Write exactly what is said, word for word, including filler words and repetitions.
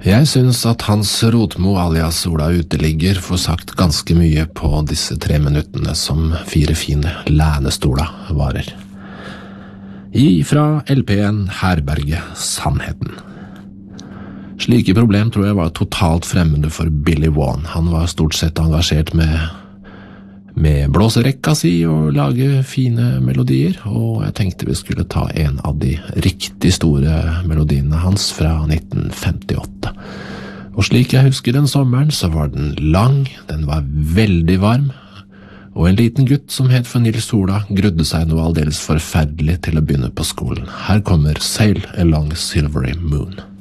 Jeg synes at Hans Rotmo alias Ola Uteligger får sagt ganske mye på disse tre minuttene som Fire fine lænestola varer. Ifra L P-en Herberge Sannheten. Slike problem tror jeg var totalt fremmede for Billy Vaughan. Han var stort sett engasjert med, med blåserekka si og lage fine melodier, og jeg tenkte vi skulle ta en av de riktig store melodiene hans fra nitten femtiåtte. Og slik jeg husker den sommeren, så var den lang, den var veldig varm, og en liten gutt som het for Nils Sola grudde seg noe aldeles forferdelig til å begynne på skolen. Her kommer Sail Along Silvery Moon.